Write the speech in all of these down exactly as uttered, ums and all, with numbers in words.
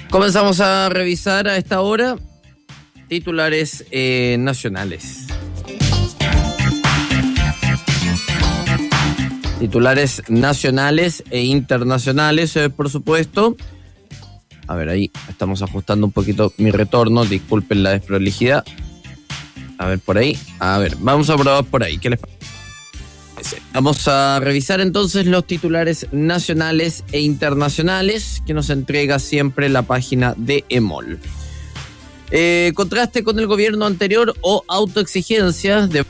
Comenzamos a revisar a esta hora titulares eh, nacionales. Titulares nacionales e internacionales, eh, por supuesto. A ver, ahí estamos ajustando un poquito mi retorno. Disculpen la desprolijidad. A ver, por ahí. A ver, vamos a probar por ahí. ¿Qué les parece? Vamos a revisar entonces los titulares nacionales e internacionales que nos entrega siempre la página de EMOL. Eh, contraste con el gobierno anterior o autoexigencia de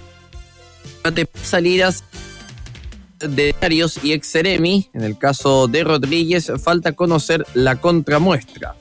salidas de Arios y ex-Seremi. En el caso de Rodríguez, falta conocer la contramuestra.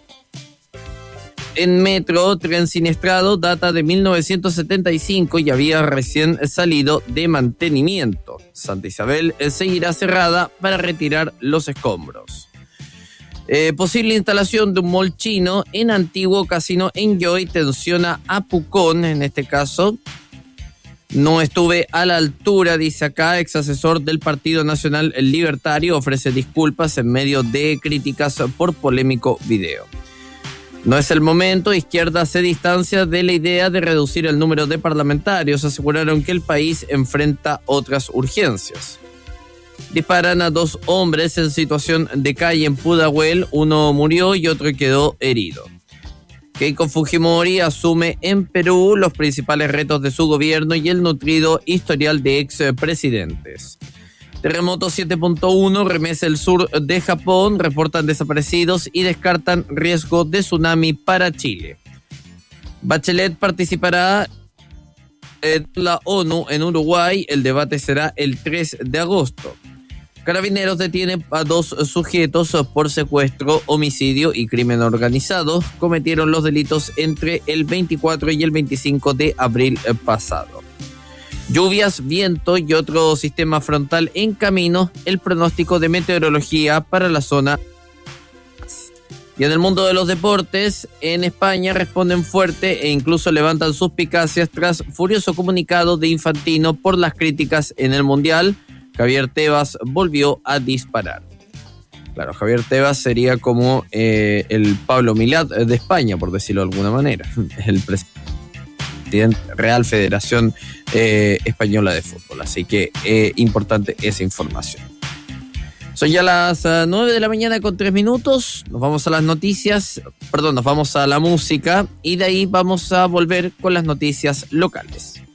En Metro, tren siniestrado data de mil novecientos setenta y cinco y había recién salido de mantenimiento. Santa Isabel seguirá cerrada para retirar los escombros. Eh, posible instalación de un mall chino en antiguo casino Enjoy tensiona a Pucón, en este caso. No estuve a la altura, dice acá, ex asesor del Partido Nacional Libertario, ofrece disculpas en medio de críticas por polémico video. No es el momento, izquierda se distancia de la idea de reducir el número de parlamentarios, aseguraron que el país enfrenta otras urgencias. Disparan a dos hombres en situación de calle en Pudahuel, uno murió y otro quedó herido. Keiko Fujimori asume en Perú los principales retos de su gobierno y el nutrido historial de expresidentes. Terremoto siete punto uno, remesa el sur de Japón, reportan desaparecidos y descartan riesgo de tsunami para Chile. Bachelet participará en la ONU en Uruguay, el debate será el tres de agosto. Carabineros detiene a dos sujetos por secuestro, homicidio y crimen organizado. Cometieron los delitos entre el veinticuatro y el veinticinco de abril pasado. Lluvias, viento y otro sistema frontal en camino, el pronóstico de meteorología para la zona. Y en el mundo de los deportes, en España responden fuerte e incluso levantan suspicacias tras furioso comunicado de Infantino por las críticas en el Mundial. Javier Tebas volvió a disparar. Claro, Javier Tebas sería como eh, el Pablo Milad de España, por decirlo de alguna manera, el presidente. Real Federación eh, Española de Fútbol. Así que eh, importante esa información. Son ya las uh, nueve de la mañana con tres minutos. Nos vamos a las noticias, perdón, nos vamos a la música y de ahí vamos a volver con las noticias locales.